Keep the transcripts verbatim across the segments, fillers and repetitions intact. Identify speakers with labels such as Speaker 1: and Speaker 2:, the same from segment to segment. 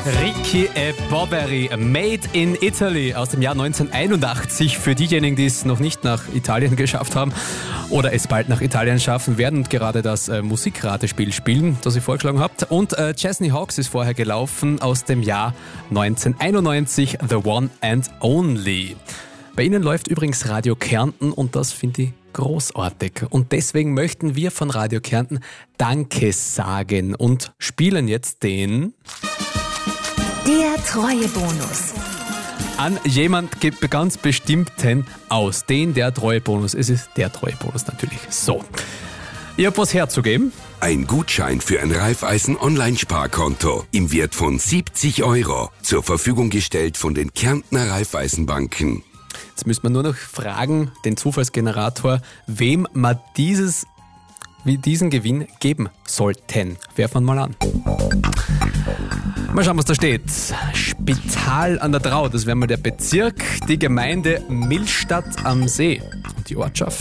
Speaker 1: Ricky e Bobbery, Made in Italy aus dem Jahr neunzehnhunderteinundachtzig. Für diejenigen, die es noch nicht nach Italien geschafft haben oder es bald nach Italien schaffen werden und gerade das äh, Musikratespiel spielen, das ihr vorgeschlagen habt. Und äh, Chesney Hawkes ist vorher gelaufen aus dem Jahr neunzehnhunderteinundneunzig, The One and Only. Bei Ihnen läuft übrigens Radio Kärnten und das finde ich großartig. Und deswegen möchten wir von Radio Kärnten Danke sagen und spielen jetzt den...
Speaker 2: Der Treuebonus.
Speaker 1: An jemand gibt ganz bestimmten aus. Den der Treuebonus. Es ist der Treuebonus natürlich. So. Ich habe was herzugeben.
Speaker 3: Ein Gutschein für ein Raiffeisen-Online-Sparkonto im Wert von siebzig Euro. Zur Verfügung gestellt von den Kärntner Raiffeisenbanken.
Speaker 1: Jetzt müssen wir nur noch fragen, den Zufallsgenerator, wem wir dieses, wie diesen Gewinn geben sollten. Werfen wir mal an. Mal schauen, was da steht. Spital an der Drau, das wäre mal der Bezirk, die Gemeinde Millstatt am See und die Ortschaft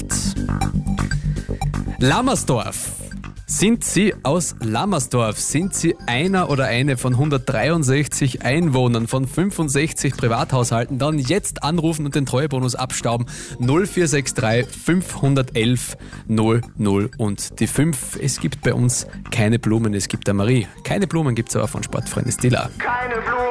Speaker 1: Lammersdorf. Sind Sie aus Lammersdorf? Sind Sie einer oder eine von hundertdreiundsechzig Einwohnern von fünfundsechzig Privathaushalten? Dann jetzt anrufen und den Treuebonus abstauben. null vier sechs drei fünf eins eins null null und die fünf. Es gibt bei uns keine Blumen, es gibt eine Marie. Keine Blumen gibt es aber von Sportfreunde Stiller.
Speaker 4: Keine Blumen.